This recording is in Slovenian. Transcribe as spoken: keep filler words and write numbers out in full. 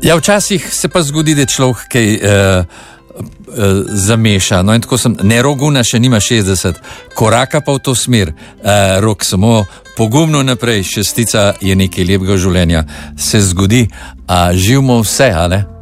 Ja, včasih se pa zgodi, da človek kaj uh, uh, zameša. No, in tako sem, ne, Roguna še nima šestdeset, koraka pa v to smer. Uh, Rok, samo pogumno naprej, šestica je nekaj lepega življenja. Se zgodi, a živimo vse, a ne?